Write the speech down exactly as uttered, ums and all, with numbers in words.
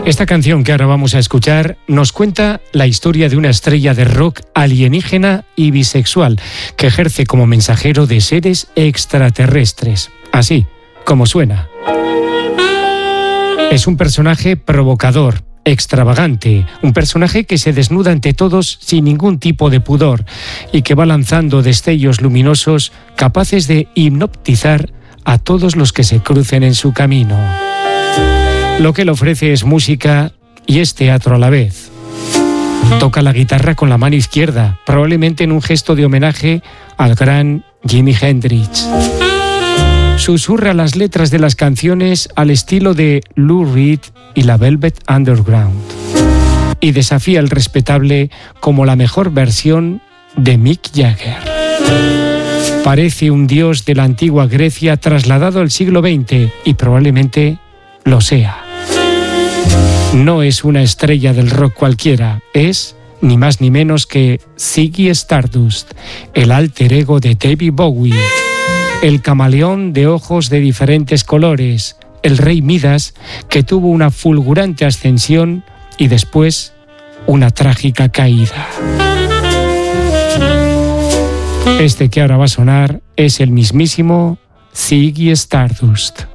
Esta canción que ahora vamos a escuchar nos cuenta la historia de una estrella de rock alienígena y bisexual que ejerce como mensajero de seres extraterrestres. Así como suena. Es un personaje provocador, extravagante, un personaje que se desnuda ante todos sin ningún tipo de pudor y que va lanzando destellos luminosos capaces de hipnotizar a todos los que se crucen en su camino. Lo que le ofrece es música y es teatro a la vez. Toca la guitarra con la mano izquierda, probablemente en un gesto de homenaje al gran Jimi Hendrix. Susurra las letras de las canciones al estilo de Lou Reed y la Velvet Underground. Y desafía al respetable como la mejor versión de Mick Jagger. Parece un dios de la antigua Grecia trasladado al siglo veinte y probablemente lo sea. No es una estrella del rock cualquiera, es ni más ni menos que Ziggy Stardust, el alter ego de David Bowie, el camaleón de ojos de diferentes colores, el rey Midas que tuvo una fulgurante ascensión y después una trágica caída. Este que ahora va a sonar es el mismísimo Ziggy Stardust.